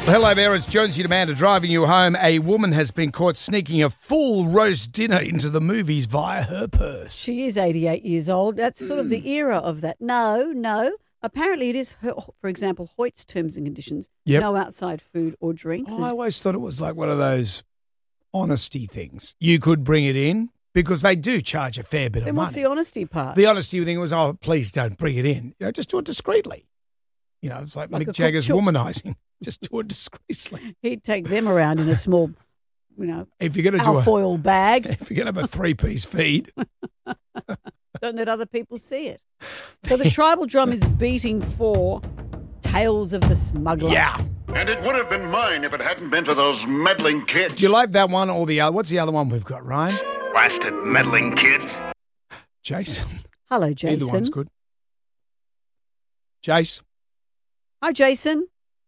Well, hello there, it's Jonesy and Amanda driving you home. A woman has been caught sneaking a full roast dinner into the movies via her purse. She is 88 years old. That's sort of the era of that. No. Apparently it is, for example, Hoyt's terms and conditions. Yep. No outside food or drinks. I always thought it was like one of those honesty things. You could bring it in because they do charge a fair bit of Then money. what's the honesty part? The honesty thing was, oh, please don't bring it in. Just do it discreetly. It's like Mick Jagger's womanising. Just do it discreetly. He'd take them around in a small, if you're going to alfoil bag. If you're going to have a 3-piece feed. Don't let other people see it. So the tribal drum is beating for Tales of the Smuggler. Yeah. And it would have been mine if it hadn't been for those meddling kids. Do you like that one or the other? What's the other one we've got, Ryan? Blasted meddling kids. Jason. Hello, Jason. Either one's good. Jace. Hi, Jason.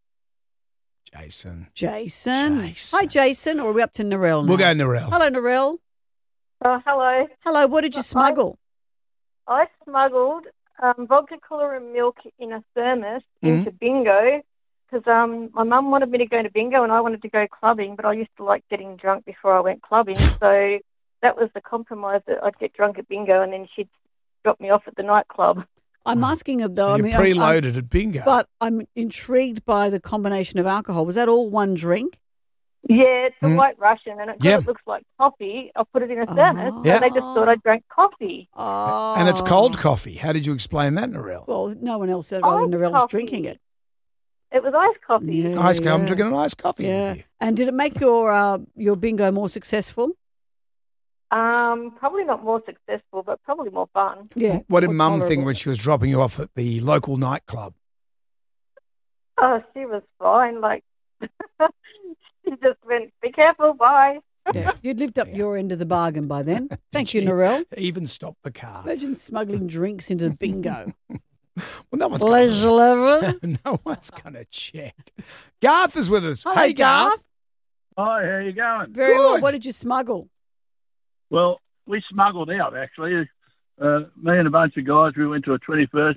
Jason. Hi, Jason. Or are we up to Narelle now? We'll go Narelle. Hello, Narelle. Hello. Hello, what did you smuggle? I smuggled vodka, cooler and milk in a thermos into bingo because my mum wanted me to go to bingo and I wanted to go clubbing, but I used to like getting drunk before I went clubbing. So that was the compromise, that I'd get drunk at bingo and then she'd drop me off at the nightclub. I'm asking though. So you're preloaded at bingo. But I'm intrigued by the combination of alcohol. Was that all one drink? Yeah, it's a White Russian, and it looks like coffee. I put it in a thermos, so they just thought I drank coffee. Oh. And it's cold coffee. How did you explain that, Narelle? Well, no one else said other than Narelle's drinking it. It was iced coffee. Yeah, I'm drinking an iced coffee with you. And did it make your bingo more successful? Probably not more successful, but probably more fun. Yeah. What did Mum think when she was dropping you off at the local nightclub? Oh, she was fine. Like, she just went, "Be careful, bye." Yeah. You'd lived up your end of the bargain by then. Thank you, Narelle. Even stopped the car. Imagine smuggling drinks into bingo. Well, no one's Pleasure, no one's going to check. Garth is with us. Hello, Hey, Garth. Hi, how you going? Very well. Good. What did you smuggle? Well, we smuggled out, actually. Me and a bunch of guys, we went to a 21st